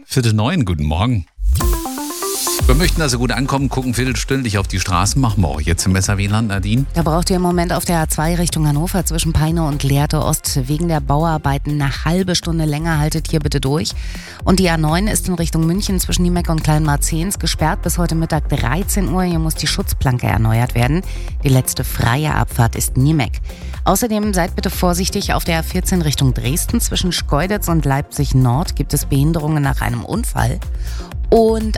8:45, guten Morgen. Wir möchten also gut ankommen, gucken viertelstündlich auf die Straßen, machen wir auch jetzt im Messer-Wieland, Nadine. Da braucht ihr im Moment auf der A2 Richtung Hannover zwischen Peine und Lehrte Ost wegen der Bauarbeiten eine halbe Stunde länger. Haltet hier bitte durch. Und die A9 ist in Richtung München zwischen Niemek und Kleinmarzehns gesperrt bis heute Mittag 13 Uhr. Hier muss die Schutzplanke erneuert werden. Die letzte freie Abfahrt ist Niemek. Außerdem seid bitte vorsichtig auf der A14 Richtung Dresden. Zwischen Schkeuditz und Leipzig Nord gibt es Behinderungen nach einem Unfall. Und